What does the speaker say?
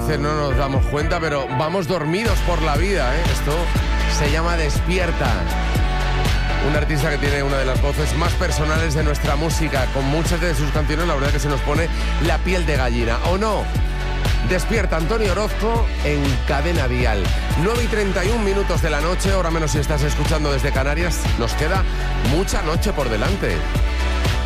veces no nos damos cuenta, pero vamos dormidos por la vida, ¿eh? Esto se llama Despierta. Un artista que tiene una de las voces más personales de nuestra música. Con muchas de sus canciones, la verdad que se nos pone la piel de gallina. ¿O no? Despierta Antonio Orozco en Cadena Dial. 9:31 de la noche, hora menos si estás escuchando desde Canarias. Nos queda mucha noche por delante.